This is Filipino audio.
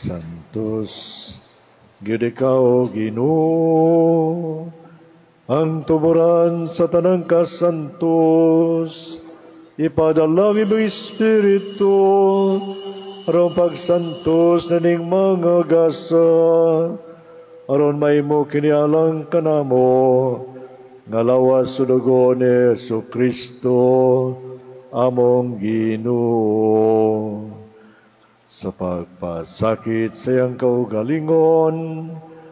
Santos, gid ikaw Ginoo, ang tuburan sa tanang kasantos, ipadalangin mo Espiritu, aron pagsantos na ning mga gasa, aron may mo kinialang kanamo, ngalawas sa dugo ni Jesu-Kristo, among Ginoo. Sa pagpasakit sa iyang kaugalingon,